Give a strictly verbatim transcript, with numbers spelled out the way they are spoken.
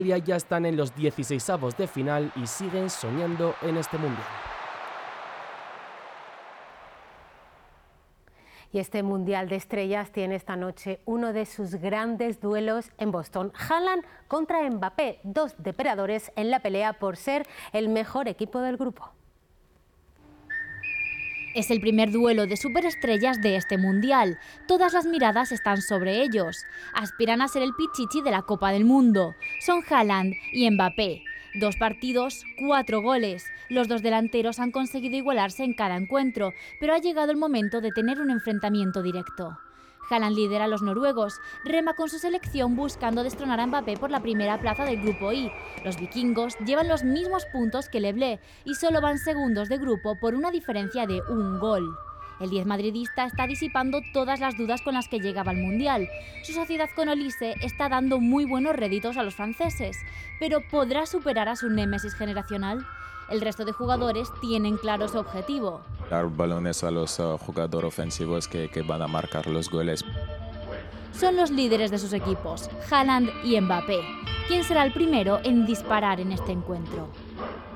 ya están en los dieciseisavos de final y siguen soñando en este mundial. Y este Mundial de Estrellas tiene esta noche uno de sus grandes duelos en Boston. Haaland contra Mbappé, dos depredadores en la pelea por ser el mejor equipo del grupo. Es el primer duelo de superestrellas de este Mundial. Todas las miradas están sobre ellos. Aspiran a ser el pichichi de la Copa del Mundo. Son Haaland y Mbappé. Dos partidos, cuatro goles. Los dos delanteros han conseguido igualarse en cada encuentro, pero ha llegado el momento de tener un enfrentamiento directo. Haaland lidera a los noruegos, rema con su selección buscando destronar a Mbappé por la primera plaza del grupo I. Los vikingos llevan los mismos puntos que Le Blé y solo van segundos de grupo por una diferencia de un gol. El diez madridista está disipando todas las dudas con las que llegaba al Mundial. Su sociedad con Olise está dando muy buenos réditos a los franceses, pero ¿podrá superar a su némesis generacional? El resto de jugadores tienen claro su objetivo. Dar balones a los uh, jugadores ofensivos que, que van a marcar los goles. Son los líderes de sus equipos, Haaland y Mbappé. ¿Quién será el primero en disparar en este encuentro?